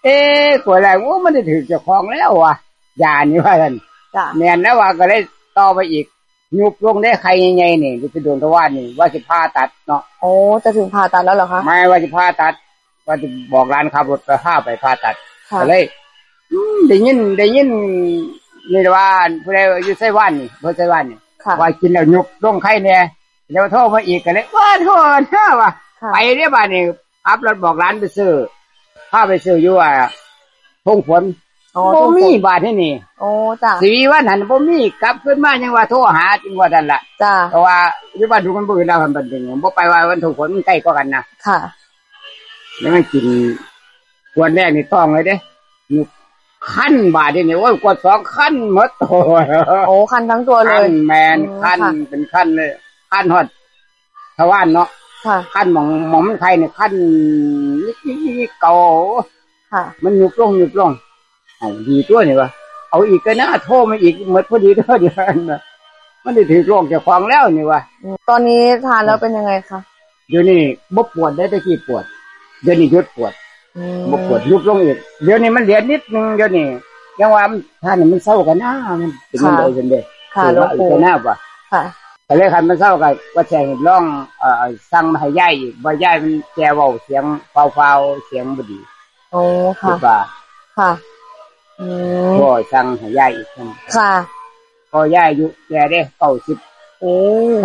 กว่าแล้วมันได้ถือเจ้าของแล้วว่ะยานี่ว่าท่านแม่นแล้วว่าก็เลยต่อไปอีกยุบลงได้ใครใหญ่ๆนี่จะโดนทวารนี่ว่าสิผ่าตัดเนาะโอ้จะถึงผ่าตัดแล้วเหรอคะไม่ว่าสิผ่าตัดว่าจะบอกร้านขับรถพาไปผ่าตัดก็เลยได้ยินนี่ว่าผู้ใดอยู่ไต้หวันนี่บ่ไต้หวันนี่ว่ากินแล้วยุบลงไข้แน่แล้วโทรมาอีกก็เลยว่าโทษนะว่าไปเด้อบ้านนี่ขับรถบอกร้านไปซื้อพาไปซื้ออยู่ทุ่งฝนบ่มีบาทที่นี่โอ้จ้ะสีวันหันบ่มีกลับขึ้นมายังว่าโทรหาจริงว่านั่นล่ะจ้ะเพราะว่าอยู่บ้านทุกคนบ่เห็นแล้วมันเป็นจริงบ่ไปว่าวันทุ่งฝนมันใกล้กว่ากันนะค่ะแล้วมันกินวันแรกนี่ต้องเลยเด้อยู่คันบาทนี่โอ้ยกว่า2คันหมดตัวโอ้คันทั้งตัวเลยแม่นคันเป็นคันเลยคันฮอดทวารเนาะค่ะคันหม่องมันไข่นี่คันนี่เก่าค่ะมันยุบลงเอาดีตัวนี่วะเอาอีกก็นะโทรมาอีกหมดพอดีเท่าเดียวนะมันได้ถือโรคจากฟังแล้วนี่วะตอนนี้ทานแล้วเป็นยังไงคะเดี๋ยวนี้บ่ปวดได้แต่กี้ปวดเดี๋ยวนี้หยุดปวดบ่ปวดยุบลงอีกเดี๋ยวนี้มันเหลือนิดนึงเดี๋ยวนี้ยังว่าท่านมันเศร้ากันนะมันเป็นจังได๋ซั่นเด้ค่ะหลวงปู่ก็น่าบ่ค่ะก็เลยคันมันเศร้าก็ว่าแจ้งลองสั่งมาให้ยายอีกบ่ยายมันแกเว้าเสียงเฟาๆเสียงบ่ดีโอ้ค่ะค่ะพ่อสั่งให้ยายอีกซั่นค่ะพ่อยายอายุแกเด้90โอ้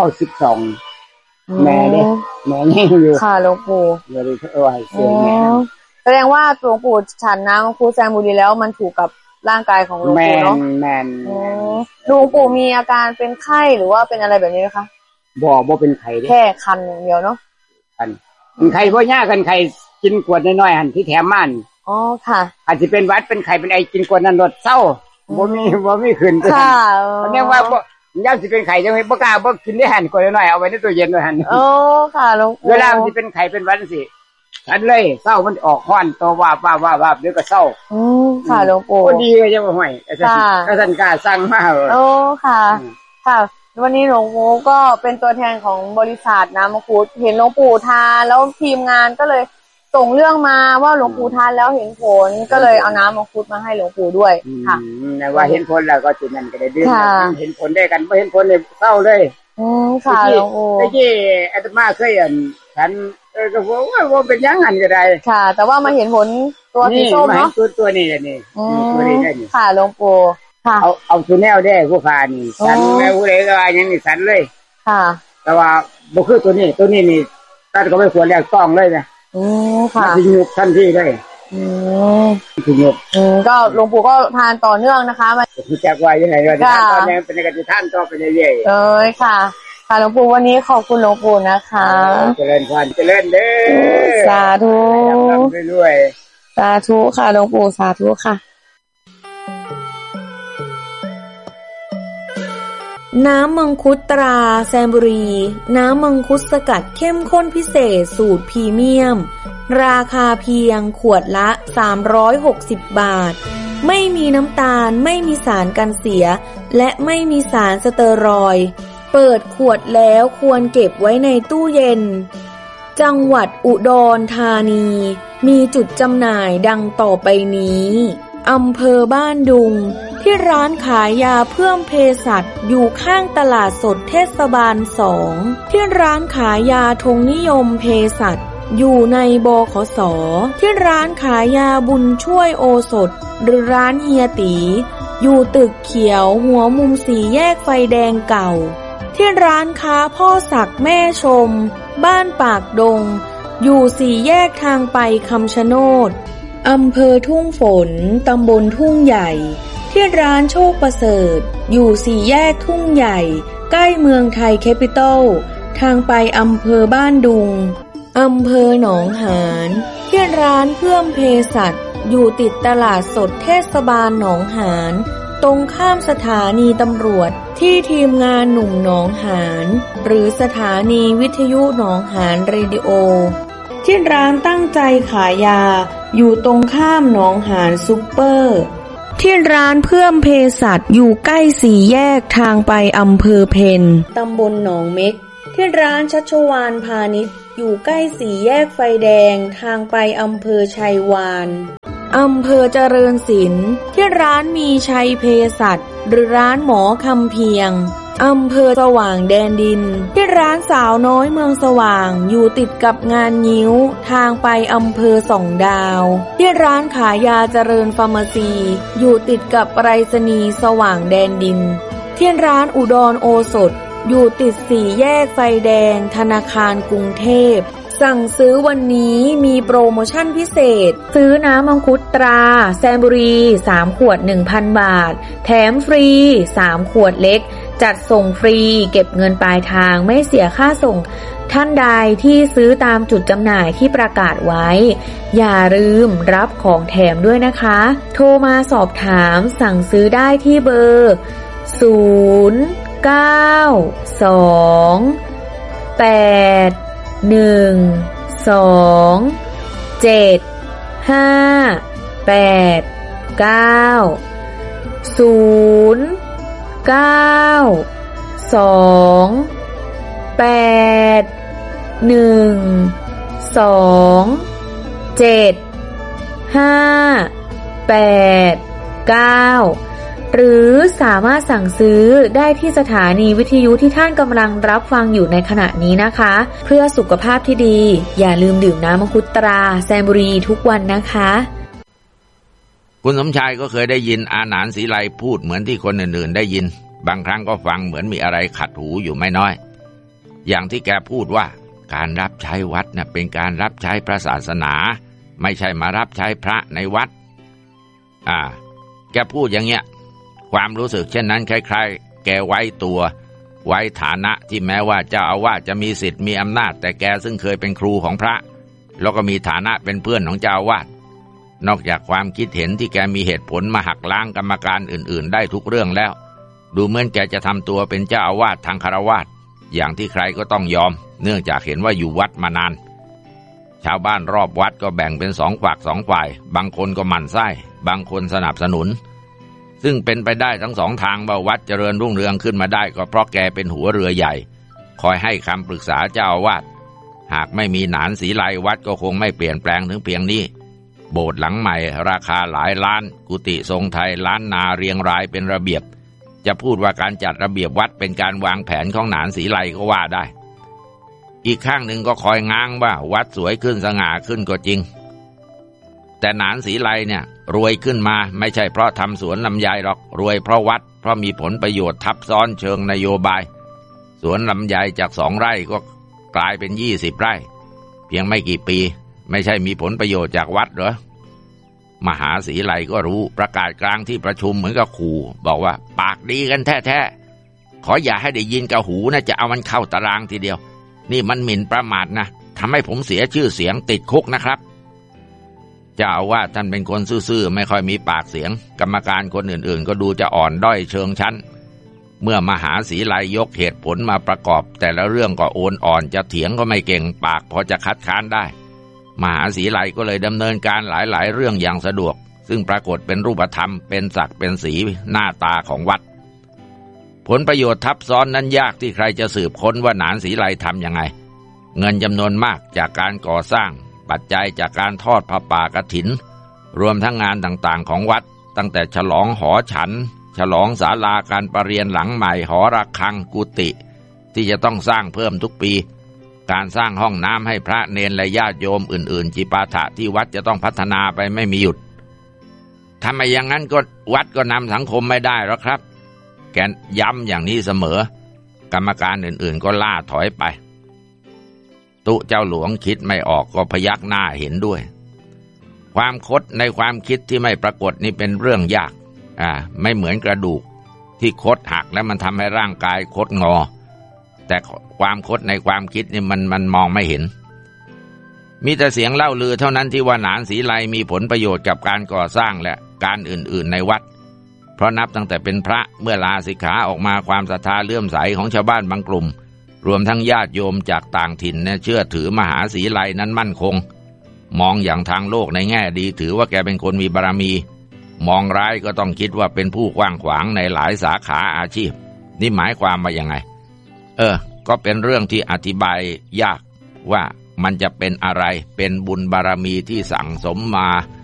92แม่เด้แม่ยังอยู่ค่ะหลวงปู่เลยให้เสียงแม่แสดงว่าหลวงปู่ฉันน้ำครูแซงบุรีแล้วมันถูกกับร่างกายของหลวงปู่เนาะแม่นหลวงปู่มีอาการเป็นไข้หรือว่าเป็นอะไรแบบนี้ไหมคะบ่เป็นไข้เด้แค่คันอย่างเดียวเนาะคันไข้บ่ยากกันไข้กินขวดน้อยๆหั่นที่แถมมาอ๋อค่ะอาจสิเป็นหวัดเป็นไข้เป็นไอกินขวดนั้นรสเศร้าบ่มีขึ้นค่ะแสดงว่ายามสิเป็นไข้จังได๋บ่กล้าบ่กินได้หั่นขวดน้อยๆเอาไว้ในตู้เย็นไว้หั่นอ๋อค่ะหลวงปู่เวลาสิเป็นไข้เป็นหวัดจังซี่ฉันเลยเศร้ามันออกฮ้อนตัววาบเดี๋ยวก็เศร้าค่ะหลวงปู่ก็ดีก็จะบ่ห้อยอาจารย์กล้าสั่งมาโอ้ค่ะค่ะวันนี้หลวงปู่ก็เป็นตัวแทนของบริษัทน้ำมังคุดเห็นหลวงปู่ทานแล้วทีมงานก็เลยส่งเรื่องมาว่าหลวงปู่ทานแล้วเห็นผลก็เลยเอาน้ำมังคุดมาให้หลวงปู่ด้วยค่ะว่าเห็นผลแล้วก็สินั่นก็ได้ดื่มเห็นผลได้กันบ่เห็นผลเลยเศร้าเลยค่ะหลวงปู่เมื่อกี้อาตมาเคยฉันก็ว่าเป็นยังหันก็ได้ค่ะแต่ว่ามาเห็นผลตัวสีส้มเนาะตัวนี้นี่ตัวนี้ได้นี่ค่ะหลวงปู่ค่ะเอาตัวแนวได้ผู้ค้านี่ฉันแม่ผู้ใดก็ว่าอย่างนี้ฉันเลยค่ะแต่ว่าบ่คือตัวนี้นี่ตัดก็ไม่ควรแล้วต้องเลยนะค่ะสิยุบทันทีได้สิยุบก็หลวงปู่ก็ทานต่อเนื่องนะคะมันจักว่ายังไงก็ทานตอนนี้เป็นการทานต่อไปเรื่อยๆค่ะค่ะหลวงปู่วันนี้ขอบคุณหลวงปู่นะคะเจริญพรเจริญเด้อสาธุเรื่อยๆสาธุค่ะหลวงปู่สาธุค่ะน้ำมังคุดตราแซมบุรีน้ำมังคุดสกัดเข้มข้นพิเศษสูตรพรีเมียมราคาเพียงขวดละ360 บาทไม่มีน้ำตาลไม่มีสารกันเสียและไม่มีสารสเตอรอยด์เปิดขวดแล้วควรเก็บไว้ในตู้เย็นจังหวัดอุดรธานีมีจุดจำหน่ายดังต่อไปนี้อำเภอบ้านดุงที่ร้านขายยาเพื่อมเภสัชอยู่ข้างตลาดสดเทศบาล2ที่ร้านขายยาธงนิยมเภสัชอยู่ในบขส.ที่ร้านขายยาบุญช่วยโอสถหรือร้านเฮียตีอยู่ตึกเขียวหัวมุม4แยกไฟแดงเก่าที่ร้านค้าพ่อศักดิ์แม่ชมบ้านปากดงอยู่4แยกทางไปคำชะโนดอำเภอทุ่งฝนตำบลทุ่งใหญ่ที่ร้านโชคประเสริฐอยู่4แยกทุ่งใหญ่ใกล้เมืองไทยแคปิตอลทางไปอำเภอบ้านดุงอำเภอหนองหานที่ร้านเพื่อมเภสัชอยู่ติดตลาดสดเทศบาลหนองหานตรงข้ามสถานีตำรวจที่ทีมงานหนุ่มหนองหานหรือสถานีวิทยุหนองหานเรดิโอที่ร้านตั้งใจขายยาอยู่ตรงข้ามหนองหานซุปเปอร์ที่ร้านเพื่อมเภสัชอยู่ใกล้4แยกทางไปอำเภอเพ็ญตำบลหนองเม็กที่ร้านชัชวาลพาณิชย์อยู่ใกล้4แยกไฟแดงทางไปอำเภอชัยวานอำเภอเจริญศิลป์ที่ร้านมีชัยเภสัชหรือร้านหมอคำเพียงอำเภอสว่างแดนดินที่ร้านสาวน้อยเมืองสว่างอยู่ติดกับงานงิ้วทางไปอำเภอส่องดาวที่ร้านขายยาเจริญฟาร์มาซีอยู่ติดกับไปรษณีย์สว่างแดนดินที่ร้านอุดรโอสถอยู่ติดสี่แยกไฟแดงธนาคารกรุงเทพสั่งซื้อวันนี้มีโปรโมชั่นพิเศษซื้อน้ำมังคุดตราแซมบุรี3ขวด 1,000 บาทแถมฟรี3ขวดเล็กจัดส่งฟรีเก็บเงินปลายทางไม่เสียค่าส่งท่านใดที่ซื้อตามจุดจำหน่ายที่ประกาศไว้อย่าลืมรับของแถมด้วยนะคะโทรมาสอบถามสั่งซื้อได้ที่เบอร์หรือสามารถสั่งซื้อได้ที่สถานีวิทยุที่ท่านกำลังรับฟังอยู่ในขณะนี้นะคะเพื่อสุขภาพที่ดีอย่าลืมดื่มน้ำมังคุดตราแซมบุรีทุกวันนะคะคุณสมชายก็เคยได้ยินอาหนานศรีไลพูดเหมือนที่คนอื่นๆได้ยินบางครั้งก็ฟังเหมือนมีอะไรขัดหูอยู่ไม่น้อยอย่างที่แกพูดว่าการรับใช้วัดน่ะเป็นการรับใช้พระศาสนาไม่ใช่มารับใช้พระในวัดแกพูดอย่างเงี้ยความรู้สึกเช่นนั้นคล้ายๆแกไว้ตัวไว้ฐานะที่แม้ว่าเจ้าอาวาสจะมีสิทธิ์มีอำนาจแต่แกซึ่งเคยเป็นครูของพระแล้วก็มีฐานะเป็นเพื่อนของเจ้าอาวาสนอกจากความคิดเห็นที่แกมีเหตุผลมาหักล้างกรรมการอื่นๆได้ทุกเรื่องแล้วดูเหมือนแกจะทำตัวเป็นเจ้าอาวาสทางคฤหัสถ์อย่างที่ใครก็ต้องยอมเนื่องจากเห็นว่าอยู่วัดมานานชาวบ้านรอบวัดก็แบ่งเป็น2 ฝัก 2 ฝ่ายบางคนก็หมั่นไส้บางคนสนับสนุนซึ่งเป็นไปได้ทั้ง2 ทางว่าวัดเจริญรุ่งเรืองขึ้นมาได้ก็เพราะแกเป็นหัวเรือใหญ่คอยให้คำปรึกษาเจ้าอาวาสหากไม่มีหนานศรีไลวัดก็คงไม่เปลี่ยนแปลงถึงเพียงนี้โบสถ์หลังใหม่ราคาหลายล้านกุฏิทรงไทยล้านนาเรียงรายเป็นระเบียบจะพูดว่าการจัดระเบียบวัดเป็นการวางแผนของหนานศรีไลก็ว่าได้อีกข้างหนึ่งก็คอยง้างว่าวัดสวยขึ้นสง่าขึ้นก็จริงแต่หนานศรีไลเนี่ยรวยขึ้นมาไม่ใช่เพราะทำสวนลำไยหรอกรวยเพราะวัดเพราะมีผลประโยชน์ทับซ้อนเชิงนโยบายสวนลำไยจาก2 ไร่ก็กลายเป็น20 ไร่เพียงไม่กี่ปีไม่ใช่มีผลประโยชน์จากวัดเหรอมหาศรีไลก็รู้ประกาศกลางที่ประชุมเหมือนกับขู่บอกว่าปากดีกันแท้ๆขออย่าให้ได้ยินกับหูนะจะเอามันเข้าตารางทีเดียวนี่มันหมิ่นประมาทนะทำให้ผมเสียชื่อเสียงติดคุกนะครับเจ้าอาวาสท่านเป็นคนซื่อๆไม่ค่อยมีปากเสียงกรรมการคนอื่นๆก็ดูจะอ่อนด้อยเชิงชั้นเมื่อมหาศรีไลยกเหตุผลมาประกอบแต่ละเรื่องก็โอนอ่อนจะเถียงก็ไม่เก่งปากพอจะคัดค้านได้มหาศรีไลก็เลยดำเนินการหลายๆเรื่องอย่างสะดวกซึ่งปรากฏเป็นรูปธรรมเป็นศักดิ์เป็นสีหน้าตาของวัดผลประโยชน์ทับซ้อนนั้นยากที่ใครจะสืบค้นว่าหนานศรีไลทำยังไงเงินจำนวนมากจากการก่อสร้างปัจจัยจากการทอดผ้าป่ากฐินรวมทั้งงานต่างๆของวัดตั้งแต่ฉลองหอฉันฉลองศาลาการประเรียนหลังใหม่หอระฆังกุฏิที่จะต้องสร้างเพิ่มทุกปีการสร้างห้องน้ำให้พระเณรและญาติโยมอื่นๆจิปาถะที่วัดจะต้องพัฒนาไปไม่มีหยุดทำไมอย่างนั้นก็วัดก็นำสังคมไม่ได้หรอกครับแกย้ำอย่างนี้เสมอกรรมการอื่นๆก็ล่าถอยไปตุเจ้าหลวงคิดไม่ออกก็พยักหน้าเห็นด้วยความคดในความคิดที่ไม่ปรากฏนี่เป็นเรื่องยากไม่เหมือนกระดูกที่คดหักแล้วมันทำให้ร่างกายคดงอแต่ความคดในความคิดนี่มันมองไม่เห็นมีแต่เสียงเล่าลือเท่านั้นที่ว่าหนานศรีไลมีผลประโยชน์กับการก่อสร้างและการอื่นๆในวัดเพราะนับตั้งแต่เป็นพระเมื่อลาสิกขาออกมาความศรัทธาเลื่อมใสของชาวบ้านบางกลุ่มรวมทั้งญาติโยมจากต่างถิ่นเนี่ยเชื่อถือมหาศรีไลนั้นมั่นคงมองอย่างทางโลกในแง่ดีถือว่าแกเป็นคนมีบารมีมองร้ายก็ต้องคิดว่าเป็นผู้กว้างขวางในหลายสาขาอาชีพนี่หมายความว่ายังไงก็เป็นเรื่องที่อธิบายยากว่ามันจะเป็นอะไรเป็นบุญบารมีที่สั่งสมมา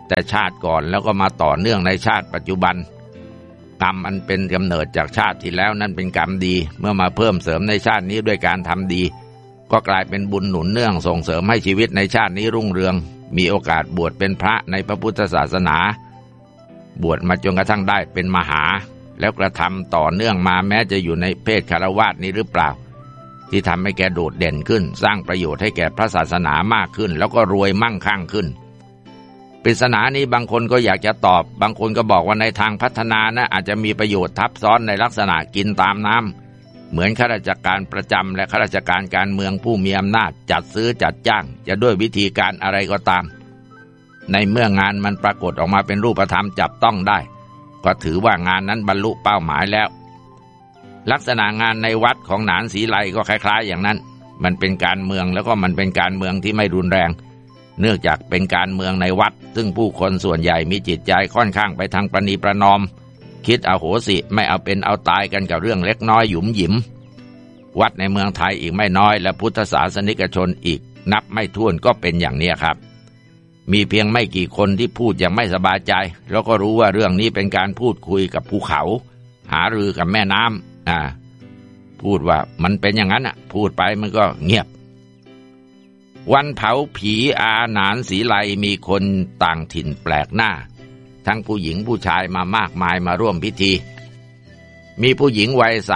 แต่ชาติก่อนแล้วก็มาต่อเนื่องในชาติปัจจุบันกรรมอันเป็นกำเนิดจากชาติที่แล้วนั้นเป็นกรรมดีเมื่อมาเพิ่มเสริมในชาตินี้ด้วยการทำดีก็กลายเป็นบุญหนุนเนื่องส่งเสริมให้ชีวิตในชาตินี้รุ่งเรืองมีโอกาสบวชเป็นพระในพระพุทธศาสนาบวชมาจนกระทั่งได้เป็นมหาแล้วกระทำต่อเนื่องมาแม้จะอยู่ในเพศคฤหัสถ์นี้หรือเปล่าที่ทำให้แกโดดเด่นขึ้นสร้างประโยชน์ให้แก่พระศาสนามากขึ้นแล้วก็รวยมั่งคั่งขึ้นปริศนานี้บางคนก็อยากจะตอบบางคนก็บอกว่าในทางพัฒนานะอาจจะมีประโยชน์ทับซ้อนในลักษณะกินตามน้ำเหมือนข้าราชการประจำและข้าราชการการเมืองผู้มีอำนาจจัดซื้อจัดจ้างจะด้วยวิธีการอะไรก็ตามในเมื่องานมันปรากฏออกมาเป็นรูปธรรมจับต้องได้ก็ถือว่างานนั้นบรรลุเป้าหมายแล้วลักษณะงานในวัดของหนานศรีไลก็คล้ายๆอย่างนั้นมันเป็นการเมืองแล้วก็มันเป็นการเมืองที่ไม่รุนแรงเนื่องจากเป็นการเมืองในวัดซึ่งผู้คนส่วนใหญ่มีจิตใจค่อนข้างไปทางประนีประนอมคิดอโหสิไม่เอาเป็นเอาตายกันกับเรื่องเล็กน้อยหยุมหยิมวัดในเมืองไทยอีกไม่น้อยและพุทธศาสนิกชนอีกนับไม่ถ้วนก็เป็นอย่างนี้ครับมีเพียงไม่กี่คนที่พูดอย่างไม่สบายใจแล้วก็รู้ว่าเรื่องนี้เป็นการพูดคุยกับภูเขาหารือกับแม่น้ำพูดว่ามันเป็นอย่างนั้นพูดไปมันก็เงียบวันเผาผีอาหนานศรีไลมีคนต่างถิ่นแปลกหน้าทั้งผู้หญิงผู้ชายมามากมายมาร่วมพิธีมีผู้หญิงวัย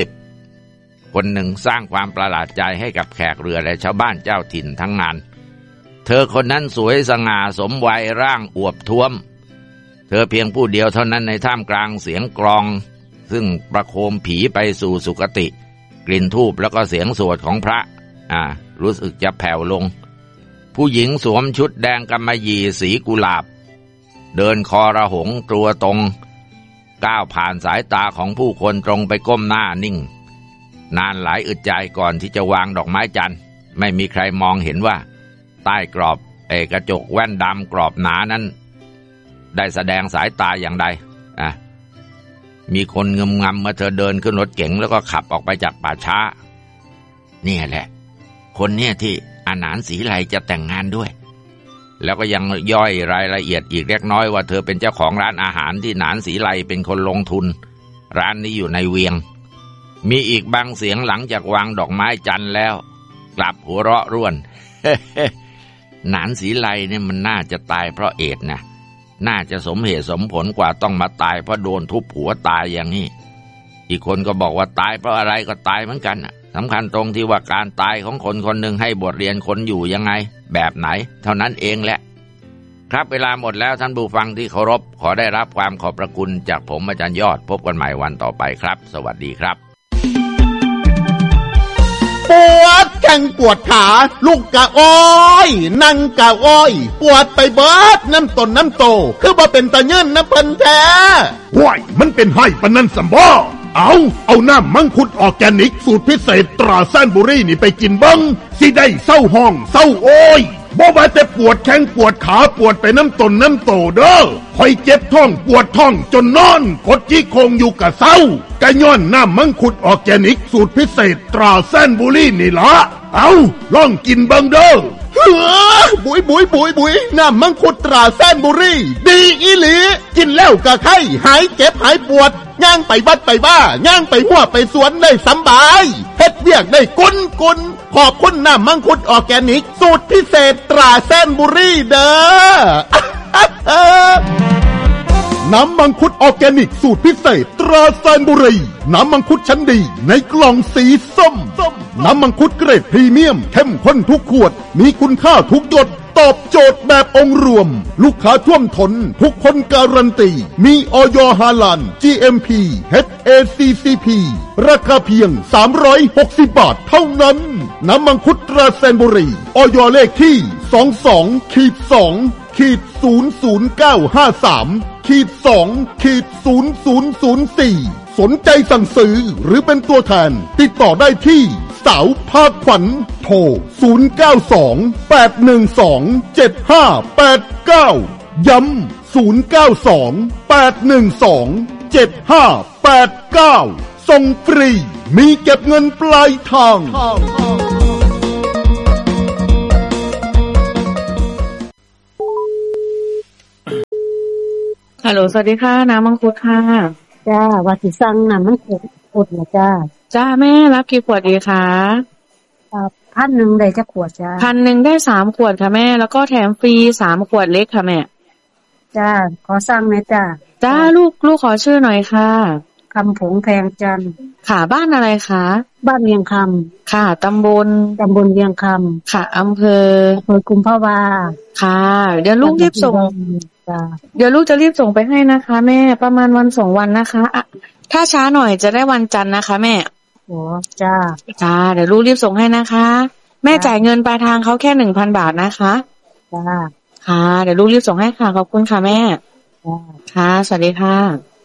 30คนหนึ่งสร้างความประหลาดใจให้กับแขกเรือและชาวบ้านเจ้าถิ่นทั้งงานเธอคนนั้นสวยสง่าสมวัยร่างอวบท้วมเธอเพียงผู้เดียวเท่านั้นในท่ามกลางเสียงกลองซึ่งประโคมผีไปสู่สุคติกลิ่นธูปแล้วก็เสียงสวดของพระรู้สึกจะแผ่วลงผู้หญิงสวมชุดแดงกำมะหยี่สีกุหลาบเดินคอระหงตัวตรงก้าวผ่านสายตาของผู้คนตรงไปก้มหน้านิ่งนานหลายอึดใจก่อนที่จะวางดอกไม้จันทร์ไม่มีใครมองเห็นว่าใต้กรอบกระจกแว่นดำกรอบหนานั้นได้แสดงสายตาอย่างใดมีคนงำเมื่อเธอเดินขึ้นรถเก๋งแล้วก็ขับออกไปจากป่าช้านี่แหละคนเนี่ยที่อาหนานศรีไลจะแต่งงานด้วยแล้วก็ยังย่อยรายละเอียดอีกเล็กน้อยว่าเธอเป็นเจ้าของร้านอาหารที่หนานศรีไลเป็นคนลงทุนร้านนี้อยู่ในเวียงมีอีกบางเสียงหลังจากวางดอกไม้จันทร์แล้วกลับหัวเราะร่วน หนานศรีไลเนี่ยมันน่าจะตายเพราะเอดส์นะน่าจะสมเหตุสมผลกว่าต้องมาตายเพราะโดนทุบหัวตายอย่างนี้อีกคนก็บอกว่าตายเพราะอะไรก็ตายเหมือนกันสำคัญตรงที่ว่าการตายของคนคนหนึ่งให้บทเรียนคนอยู่ยังไงแบบไหนเท่านั้นเองแหละครับเวลาหมดแล้วท่านผู้ฟังที่เคารพขอได้รับความขอบพระคุณจากผมอาจารย์ยอดพบกันใหม่วันต่อไปครับสวัสดีครับปวดแข้งปวดขาลูกกะอ้อยนั่งกะอ้อยปวดไปเบิดน้ำต้นน้ำโตคือบ่เป็นตะเงินน้ำเพิ่นแท้ว้ายมันเป็นไห้ปานนั้นสัมบ่เอาน้ำมังคุดออร์แกนิกสูตรพิเศษตราแซนบุรีนี่ไปกินเบิ้งสิได้เศร้าห้องเศร้าโอยบ่ว่าแต่ปวดแข้งปวดขาปวดไปน้ำต้นน้ำโตเด้อคอยเจ็บท้องปวดท้องจนนอนกดจี้โคงอยู่กะเศร้ากะย้อนน้ำมังคุดออร์แกนิกสูตรพิเศษตราแซนบุรีนี่ละลองกินเบิ้งเด้อบุยน้ำมังคุดตราแซนบุรีดีอีหลีกินแล้วกะไข้หายเจ็บหายปวดย่างไปบัดไปบ้าย่างไปหัวไปสวนได้สบายเฮ็ดเวียกได้กุนขอบคุณน้ำมังคุดออร์แกนิกสูตรพิเศษตราแซนบุรีเด้อน้ำมังคุดออร์แกนิกสูตรพิเศษตราแซนบุรีน้ำมังคุดชั้นดีในกล่องสีส้มน้ำมังคุดเกรดพรีเมียมเข้มข้นทุกขวดมีคุณค่าทุกหยดตอบโจทย์แบบองค์รวมลูกค้าท่วมท้นทุกคนการันตีมีอย.ฮาลาล GMP HACCP ราคาเพียง360 บาทเท่านั้นน้ำมังคุดตราแซนบุรีอย.เลขที่ 22-2-00953-2-0004 สนใจสั่งซื้อหรือเป็นตัวแทนติดต่อได้ที่สาวภาคขวัญโทร092-812-7589ย้ำ092-812-7589ส่งฟรีมีเก็บเงินปลายทางฮัลโหลสวัสดีค่ะน้ำมังคุดค่ะจ้าว่าสิสั่งน้ำมันขวดนะจ้าจ้าแม่รับกี่ขวดดีคะ 1,000ได้จักขวดจ้า 1,000ได้3 ขวดค่ะแม่แล้วก็แถมฟรี3 ขวดเล็กค่ะแม่จ้าขอสั่งหน่อยจ้าลูกขอชื่อหน่อยค่ะคำผงแพงจันทร์ค่ะบ้านอะไรคะบ้านเวียงคำค่ะตำบลเวียงคำค่ะอำเภอกุมภาวาค่ะเดี๋ยวลูกรีบส่งเดี๋ยวลูกจะรีบส่งไปให้นะคะแม่ประมาณวัน2 วันนะคะถ้าช้าหน่อยจะได้วันจันทร์นะคะแม่โอ้จ้าเดี๋ยวลูกรีบส่งให้นะคะแม่จ่ายเงินปลายทางเขาแค่ 1,000 บาทนะคะจ้าค่ะเดี๋ยวลูกรีบส่งให้ค่ะขอบคุณค่ะแม่ค่ะสวัสดีค่ะ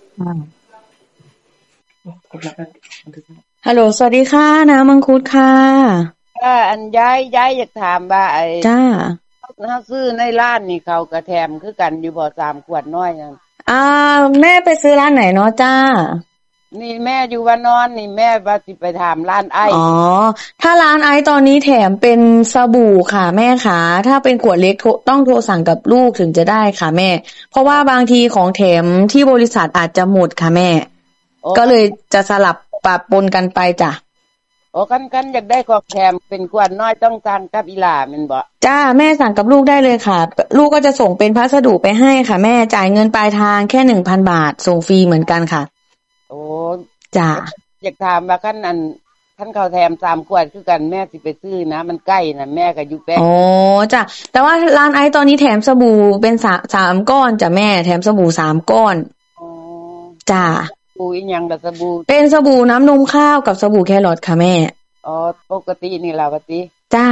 ฮัลโหลสวัสดีค่ะน้ำมังคุดค่ะอันย้ายอยากถามว่าไอ้จ้าถ้าซื้อในร้านนี่เขากระแถมคือกันอยู่บ่3 ขวดน้อยนั่นแม่ไปซื้อร้านไหนเนาะจ้านี่แม่อยู่ว่านอนนี่แม่ว่าสิไปถามร้านไอถ้าร้านไอตอนนี้แถมเป็นสบู่ค่ะแม่ค่ะถ้าเป็นขวดเล็กต้องโทรสั่งกับลูกถึงจะได้ค่ะแม่เพราะว่าบางทีของแถมที่บริษัทอาจจะหมดค่ะแม่ก็เลยจะสลับปะปนกันไปจ้ะกันอยากได้ของแถมเป็นขวดน้อยต้องสั่งกับอีหล่าแม่นบ่จ้าแม่สั่งกับลูกได้เลยค่ะลูกก็จะส่งเป็นพัสดุไปให้ค่ะแม่จ่ายเงินปลายทางแค่ 1,000 บาทส่งฟรีเหมือนกันค่ะโอ้จ้าอยากถามว่าขั้นเขาแถม3 ขวดคือกันแม่สิไปซื้อนะมันใกล้นะแม่ก็อยู่แป๊บจ้ะแต่ว่าร้านไอตอนนี้แถมสบู่เป็น3 ก้อนจ้ะแม่แถมสบู่3 ก้อนจ้าสบู่อีหยังล่ะสบู่เป็นสบู่น้ำนมข้าวกับสบู่แครอทค่ะแม่ปกตินี่ล่ะปกติจ้า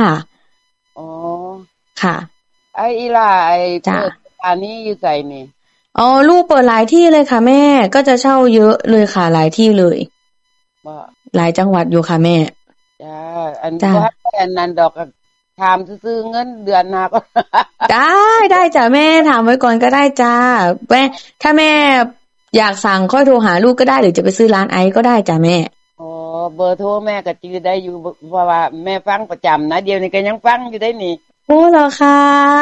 ค่ะไอ้อีล่ะไอ้เปิดอันนี้อยู่ไสนี่ลูกเปิดหลายที่เลยค่ะแม่ก็จะเช่าเยอะเลยค่ะหลายที่เลยหลายจังหวัดอยู่ค่ะแม่จ้าอันนั้นดอกถามซื้อเงินเดือนนาก็ได้จ้ะแม่ถามไว้ก่อนก็ได้จ้าแม่ถ้าแม่อยากสั่งค่อยโทรหาลูกก็ได้หรือจะไปซื้อร้านไอก็ได้จ้ะแม่เบอร์โทรแม่ก็จื้อได้อยู่เพราะว่าแม่ฟังประจำนะเดี๋ยวนี้ก็ยังฟังอยู่ได้นี่โอ้เหรอคะ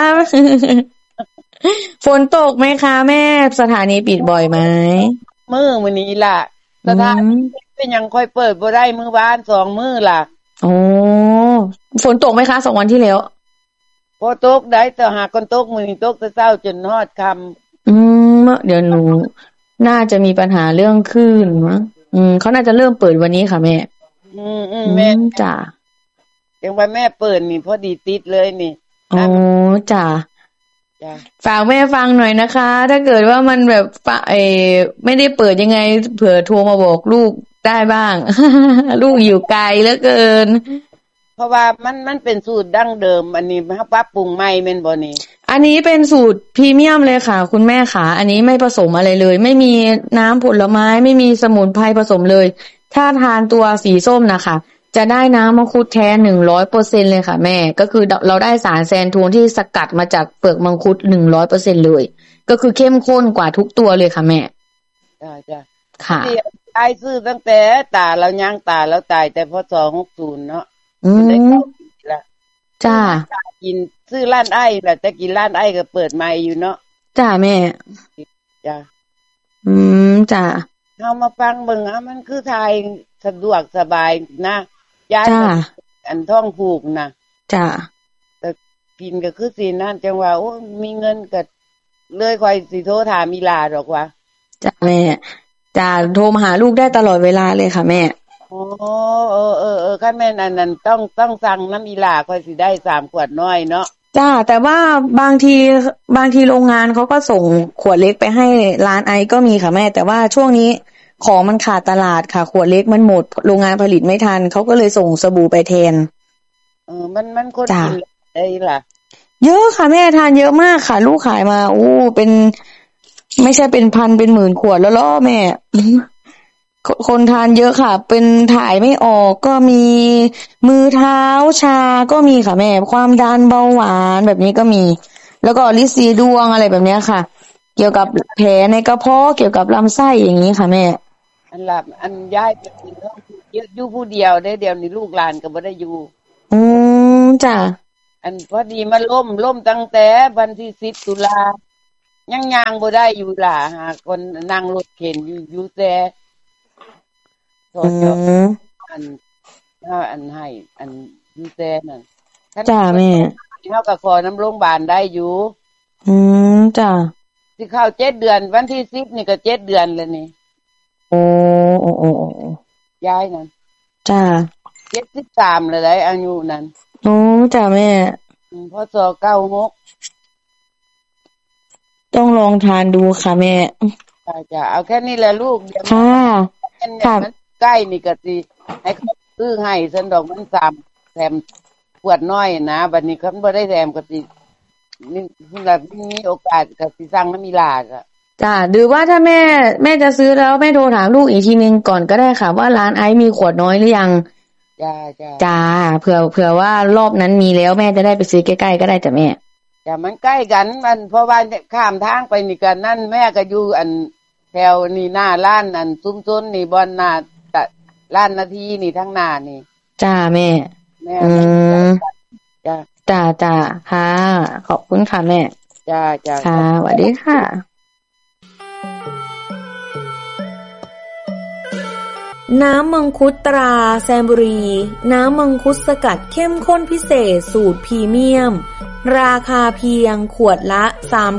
ฝนตกไหมคะแม่สถานีปิดบ่อยไหมมื้อนี้ล่ะสถานีเป็นยังค่อยเปิดบ่ได้มื้อวาน2 มื้อล่ะฝนตกไหมคะ2 วันที่แล้วพอตกได้แต่หากคนตกมื้อนี้ตกแต่เช้าจนฮอดค่ำเดี๋ยวหนูน่าจะมีปัญหาเรื่องคลื่นมั้งเขาน่าจะเริ่มเปิดวันนี้ค่ะแม่แม่จ้ะจังว่าแม่เปิดนี่พอดีติดเลยนี่จ้ะฝากแม่ฟังหน่อยนะคะถ้าเกิดว่ามันแบบไม่ได้เปิดยังไงเผื่อโทรมาบอกลูกได้บ้าง ลูกอยู่ไกลเหลือเกินเพราะว่ามันเป็นสูตรดั้งเดิมอันนี้เฮาปรับปรุงใหม่แม่นบ่นี่อันนี้เป็นสูตรพรีเมียมเลยค่ะคุณแม่ค่ะอันนี้ไม่ผสมอะไรเลยไม่มีน้ำผลไม้ไม่มีสมุนไพรผสมเลยถ้าทานตัวสีส้มนะคะจะได้น้ำมังคุดแท้ 100% เลยค่ะแม่ก็คือเราได้สารแซนทูนที่สกัดมาจากเปลือกมังคุด 100% เลยก็คือเข้มข้นกว่าทุกตัวเลยค่ะแม่จ้ะค่ะไอ้ซื้อตั้งแต่ตาเราย่างตาแล้วตายแต่พศ60เนาะจ้ากินซื้อร้านไอ้แหละแต่กินร้านไอ้ก็เปิดใหม่อยู่เนาะจ้าแม่จ้าจ้าเอามาฟังเบิ่งมันคือทายสะดวกสบายนะย้ายอันท้องผูกนะจ้าแต่กินก็คือสินั่นจังว่าโอ้มีเงินก็เลยค่อยสิโทรถามอีหลาดอกว่าจ้าแม่จ้าโทรมาหาลูกได้ตลอดเวลาเลยค่ะแม่คันแม่นอันนั้นต้องสั่งน้ำอีหลาค่อยสิได้3 ขวดน้อยเนาะจ้าแต่ว่าบางทีโรงงานเขาก็ส่งขวดเล็กไปให้ร้านไอก็มีค่ะแม่แต่ว่าช่วงนี้ของมันขาดตลาดค่ะขวดเล็กมันหมดโรงงานผลิตไม่ทันเขาก็เลยส่งสบู่ไปแทนมันคนกินได้ล่ะเยอะค่ะแม่ทานเยอะมากค่ะลูกขายมาเป็นไม่ใช่เป็นพันเป็นหมื่นขวดแล้วล่อแม่คนทานเยอะค่ะเป็นถ่ายไม่ออกก็มีมือเท้าชาก็มีค่ะแม่ความดันเบาหวานแบบนี้ก็มีแล้วก็ลิซีดวงอะไรแบบนี้ค่ะเกี่ยวกับแผลในกระเพาะเกี่ยวกับลำไส้อย่างนี้ค่ะแม่อันย้ายไปอยู่ผู้เดียวได้เดียวนี่ลูกหลานก็บ่ได้อยู่จ้ะอันพอดีมาล่มตั้งแต่วันที่10 ตุลายังย่างบ่ได้อยู่ล่ะหาคนนั่งรถเข็นอยู่แต่สอนอันให้อันอยู่แต่นั่นจ้าแม่เฮาก็ขอน้ำโรงพยาบาลได้อยู่จ้าสิเข้า7เดือนวันที่10นี่ก็7เดือนแล้วนี่โอ้ยายนั่นจ้า 73แล้วได้อายุนั่นโอ้จ้าแม่พศ96 ต้องลองทานดูค่ะแม่จ้าเอาแค่นี้แหละลูกค่ะมันใกล้นี่ก็สิให้เขาซื้อให้ซั่นดอกมัน3แถมขวดน้อยนะบัดนี้เขาบ่ได้แถมก็สินี่แบบมีโอกาสก็สิสั่งน้ำมีลาก็จ้าหรือว่าถ้าแม่จะซื้อแล้วแม่โทรถามลูกอีกทีนึงก่อนก็ได้ค่ะว่าร้านไอซ์มีขวดน้อยหรือยังจ้าเผื่อว่ารอบนั้นมีแล้วแม่จะได้ไปซื้อใกล้ๆก็ได้จ้ะแม่จ้ะมันใกล้กันมันเพราะว่าข้ามทางไปนี่กันนั่นแม่ก็อยู่อันแถวนี่หน้าร้านอันซุ้มต้นนี่บอนหน้าร้านนาทีนี่ทั้งหน้านี่จ้าแม่จ้าค่ะขอบคุณค่ะแม่จ้าค่ะสวัสดีค่ะน้ำมังคุดตราแซมบุรีน้ำมังคุดสกัดเข้มข้นพิเศษสูตรพรีเมียมราคาเพียงขวดละ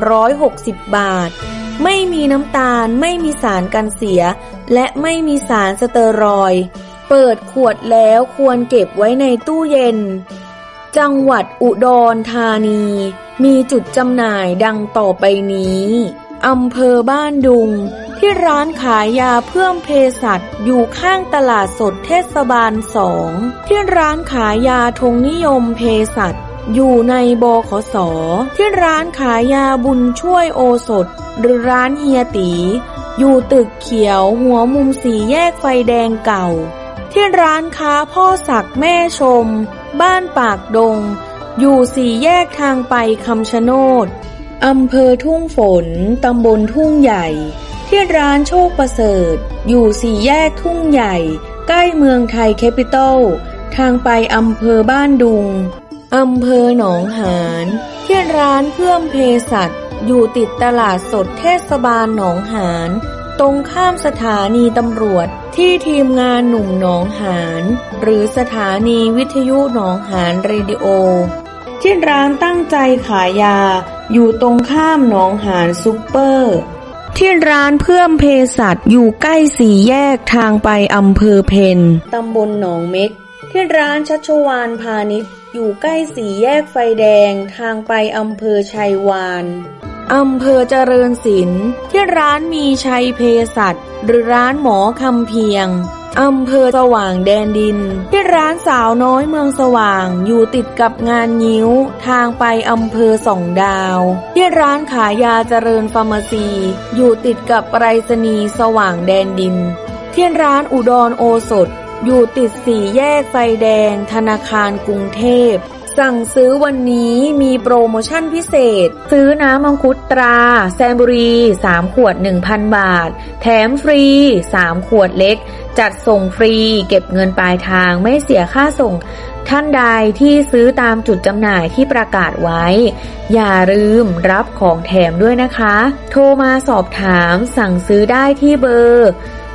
360 บาทไม่มีน้ำตาลไม่มีสารกันเสียและไม่มีสารสเตอรอยด์เปิดขวดแล้วควรเก็บไว้ในตู้เย็นจังหวัดอุดรธานีมีจุดจำหน่ายดังต่อไปนี้อำเภอบ้านดุงที่ร้านขายยาเพิ่มเภสัชอยู่ข้างตลาดสดเทศบาล2ที่ร้านขายยาธงนิยมเภสัชอยู่ในบขส.ที่ร้านขายยาบุญช่วยโอสถหรือร้านเฮียตีอยู่ตึกเขียวหัวมุม4แยกไฟแดงเก่าที่ร้านค้าพ่อศักดิ์แม่ชมบ้านปากดงอยู่4แยกทางไปคำชะโนดอำเภอทุ่งฝนตำบลทุ่งใหญ่ที่ร้านโชคประเสริฐอยู่4แยกทุ่งใหญ่ใกล้เมืองไทยแคปิตอลทางไปอำเภอบ้านดุงอำเภอหนองหานที่ร้านเพิ่มเภสัชอยู่ติดตลาดสดเทศบาลหนองหานตรงข้ามสถานีตำรวจที่ทีมงานหนุ่มหนองหานหรือสถานีวิทยุหนองหานเรดิโอที่ร้านตั้งใจขายยาอยู่ตรงข้ามหนองหานซุปเปอร์ที่ร้านเพิ่มเภสัชอยู่ใกล้4แยกทางไปอำเภอเพ็ญตำบลหนองเม็กที่ร้านชัชวาลพาณิชย์อยู่ใกล้4แยกไฟแดงทางไปอำเภอชัยวานอำเภอเจริญศิลป์ที่ร้านมีชัยเภสัชหรือร้านหมอคำเพียงอำเภอสว่างแดนดินที่ร้านสาวน้อยเมืองสว่างอยู่ติดกับงานงิ้วทางไปอำเภอส่องดาวที่ร้านขายยาเจริญฟาร์มาซีอยู่ติดกับไปรษณีย์สว่างแดนดินที่ร้านอุดรโอสถอยู่ติด4แยกไฟแดงธนาคารกรุงเทพสั่งซื้อวันนี้มีโปรโมชั่นพิเศษซื้อน้ำมังคุดตราแซมบุรี3ขวด 1,000 บาทแถมฟรี3ขวดเล็กจัดส่งฟรีเก็บเงินปลายทางไม่เสียค่าส่งท่านใดที่ซื้อตามจุดจำหน่ายที่ประกาศไว้อย่าลืมรับของแถมด้วยนะคะโทรมาสอบถามสั่งซื้อได้ที่เบอร์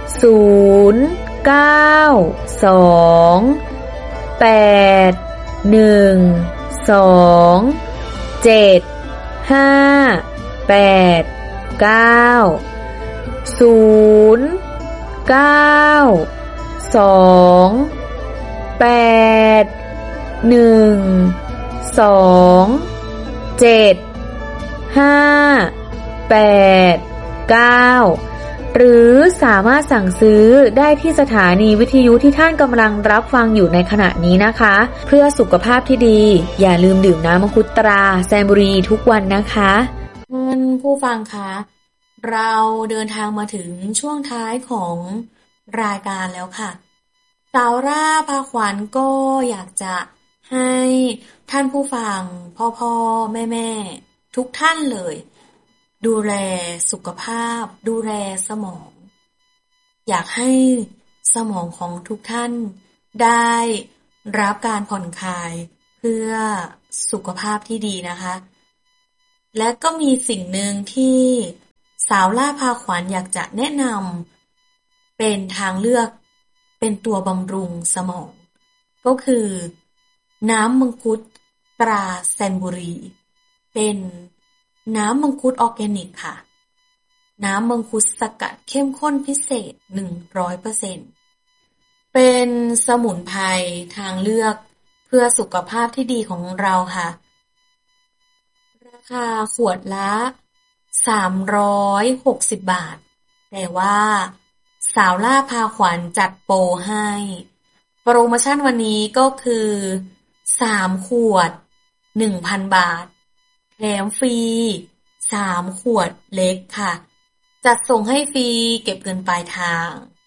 หรือสามารถสั่งซื้อได้ที่สถานีวิทยุที่ท่านกำลังรับฟังอยู่ในขณะนี้นะคะเพื่อสุขภาพที่ดีอย่าลืมดื่มน้ำมังคุดตราแซมบุรีทุกวันนะคะผู้ฟังคะเราเดินทางมาถึงช่วงท้ายของรายการแล้วค่ะสาวร่าพาขวัญก็อยากจะให้ท่านผู้ฟังพ่อแม่ทุกท่านเลยดูแลสุขภาพดูแลสมองอยากให้สมองของทุกท่านได้รับการผ่อนคลายเพื่อสุขภาพที่ดีนะคะและก็มีสิ่งหนึ่งที่สาวล่าพาขวัญอยากจะแนะนำเป็นทางเลือกเป็นตัวบำรุงสมองก็คือน้ำมังคุดตราแซนบุรีเป็นน้ำมังคุดออร์แกนิกค่ะน้ำมังคุดสกัดเข้มข้นพิเศษ 100% เป็นสมุนไพรทางเลือกเพื่อสุขภาพที่ดีของเราค่ะราคาขวดละ360 บาทแต่ว่าสาวล่าพาขวัญจัดโปรให้โปรโมชั่นวันนี้ก็คือ3ขวด 1,000 บาทแถมฟรี3ขวดเล็กค่ะจัดส่งให้ฟรีเก็บเงินปลายทาง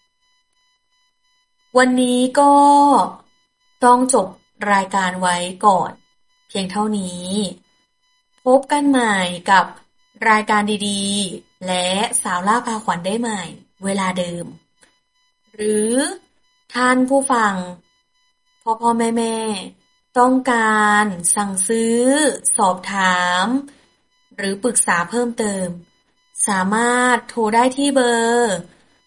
วันนี้ก็ต้องจบรายการไว้ก่อนเพียงเท่านี้พบกันใหม่กับรายการดีๆและสาวล่าพาขวัญได้ใหม่เวลาเดิมหรือท่านผู้ฟังพ่อแม่ต้องการสั่งซื้อสอบถามหรือปรึกษาเพิ่มเติมสามารถโทรได้ที่เบอร์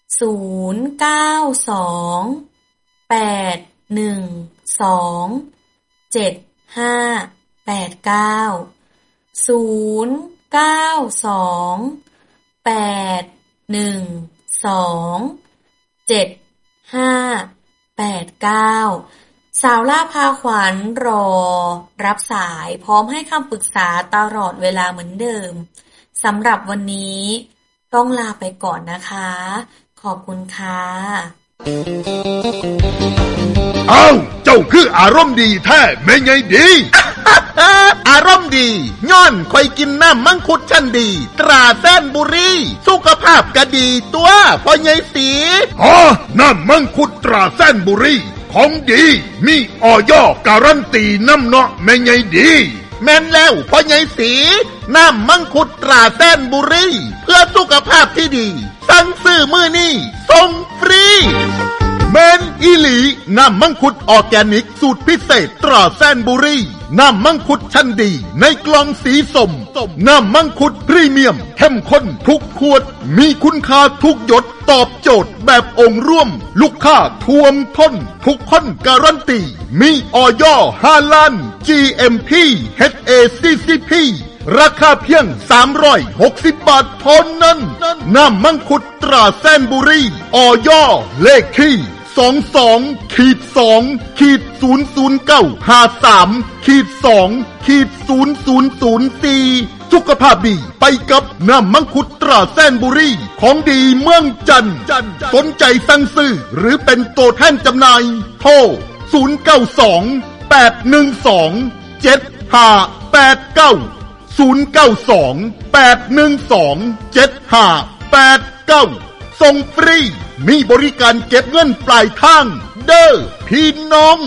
สาวล่าพาขวัญรอรับสายพร้อมให้คำปรึกษาตลอดเวลาเหมือนเดิมสำหรับวันนี้ต้องลาไปก่อนนะคะขอบคุณค่ะอ้าวเจ้าคืออารมณ์ดีแท้แม่ไงดีอารมณ์ดีย้อนคอยกินน้ำมังคุดชั้นดีตราแซนบุรีสุขภาพก็ดีตัวพ่อใหญ่สีอ๋อน้ำมังคุดตราแซนบุรีของดีมีอย.การันตีน้ำเนาะแม่ไงดีแม่นแล้วพ่อใหญ่สีน้ำมังคุดตราแซนบุรีเพื่อสุขภาพที่ดีสั่งซื้อมื้อนี้ส่งฟรีแมนอีหลีน้ำมังคุดออร์แกนิกสูตรพิเศษตราแซนบุรีน้ำมังคุดชั้นดีในกล่องสีส้มน้ำมังคุดพรีเมียมเข้มข้นทุกขวดมีคุณค่าทุกหยดตอบโจทย์แบบองค์ร่วมลูกค้าท่วมท้นทุกคนการันตีมีอย.5 ล้าน GMP HACCP ราคาเพียง360 บาทเท่านั้นน้ำมังคุดตราแซนบุรีอย.เลขที่22-2-00953-2-0004สุขภาพดีไปกับน้ำมังคุดตราแซนบุรีของดีเมืองจันทร์สนใจสั่งซื้อหรือเป็นตัวแทนจำหน่ายโทร092-812-7589 ส่งฟรีมีบริการเก็บเงินปลายทางเด้อพี่น้อง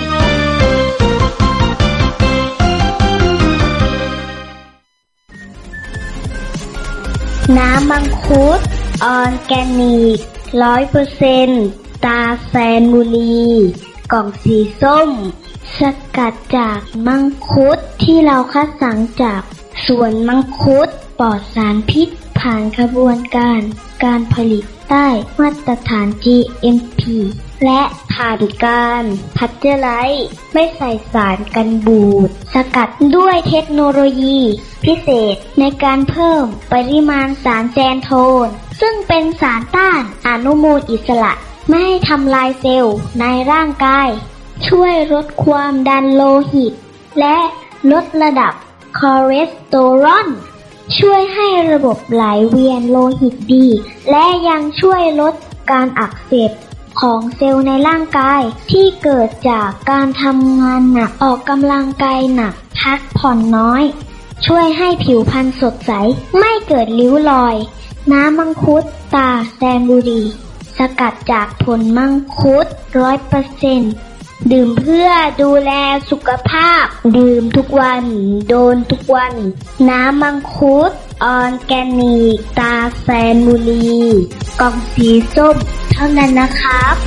น้ำมังคุดออร์แกนิก 100% ตาแซนบุรีกล่องสีส้มสกัดจากมังคุดที่เราคัดสรรจากสวนมังคุดปลอดสารพิษผ่านกระบวนการผลิตใต้มาตรฐาน GMP และผ่านการพัชเจอร์ไลซ์ไม่ใส่สารกันบูดสกัดด้วยเทคโนโลยีพิเศษในการเพิ่มปริมาณสารแซนโทนซึ่งเป็นสารต้านอนุมูลอิสระไม่ให้ทำลายเซลล์ในร่างกายช่วยลดความดันโลหิตและลดระดับคอเลสเตอรอลช่วยให้ระบบไหลเวียนโลหิตดีและยังช่วยลดการอักเสบของเซลล์ในร่างกายที่เกิดจากการทำงานหนักออกกำลังกายหนักพักผ่อนน้อยช่วยให้ผิวพรรณสดใสไม่เกิดริ้วรอยน้ำมังคุดตราแซนบุรีสกัดจากผลมังคุด 100% ดื่มเพื่อดูแลสุขภาพดื่มทุกวันโดนทุกวันน้ำมังคุดออร์แกนิกตราแซนบุรีกล่องสีส้มเท่านั้นนะครับ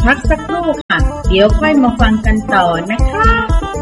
พักสักครู่ค่ะเดี๋ยวค่อยมาฟังกันต่อนะคะ